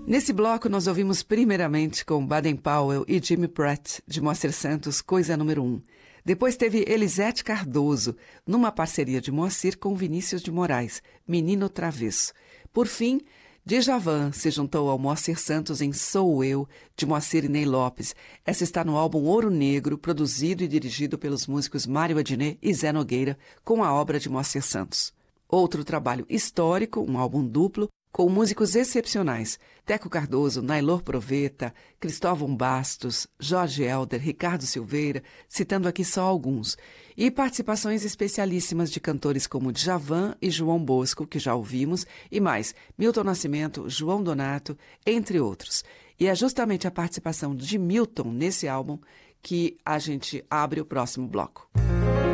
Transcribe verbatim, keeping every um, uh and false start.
Nesse bloco, nós ouvimos primeiramente com Baden Powell e Jimmy Pratt, de Moacir Santos, Coisa Número um. Depois teve Elisete Cardoso, numa parceria de Moacir com Vinícius de Moraes, Menino Travesso. Por fim, Djavan se juntou ao Moacir Santos em Sou Eu, de Moacir e Ney Lopes. Essa está no álbum Ouro Negro, produzido e dirigido pelos músicos Mário Adnet e Zé Nogueira, com a obra de Moacir Santos. Outro trabalho histórico, um álbum duplo, com músicos excepcionais, Teco Cardoso, Nailor Proveta, Cristóvão Bastos, Jorge Helder, Ricardo Silveira, citando aqui só alguns, e participações especialíssimas de cantores como Djavan e João Bosco, que já ouvimos, e mais, Milton Nascimento, João Donato, entre outros. E é justamente a participação de Milton nesse álbum que a gente abre o próximo bloco.